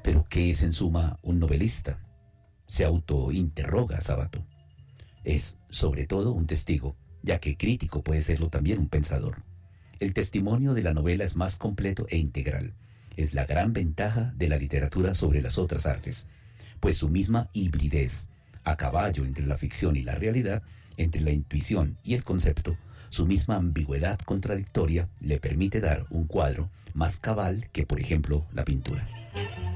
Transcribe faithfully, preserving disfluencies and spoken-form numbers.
Pero ¿qué es en suma un novelista? Se autointerroga Sabato. Es, sobre todo, un testigo, ya que crítico puede serlo también un pensador. El testimonio de la novela es más completo e integral. Es la gran ventaja de la literatura sobre las otras artes, pues su misma hibridez, a caballo entre la ficción y la realidad, entre la intuición y el concepto, su misma ambigüedad contradictoria le permite dar un cuadro más cabal que, por ejemplo, la pintura.